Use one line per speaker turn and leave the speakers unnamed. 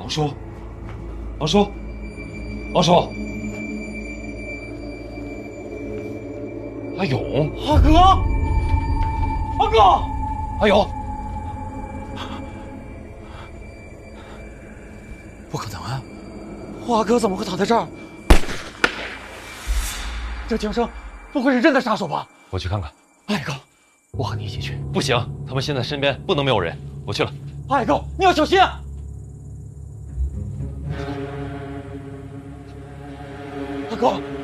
王叔，王叔，王叔，阿勇，
阿哥，阿哥，
阿勇，
不可能啊！我阿哥怎么会躺在这儿？这枪声不会是真的杀手吧？
我去看看。
爱哥，我和你一起去。
不行，他们现在身边不能没有人。我去了。
爱哥，你要小心啊！阿哥。